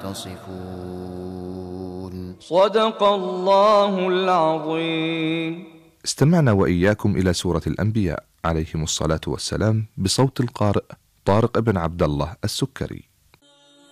تصفون. صدق الله العظيم. استمعنا وإياكم إلى سورة الأنبياء عليهم الصلاة والسلام بصوت القارئ طارق بن عبد الله السكري.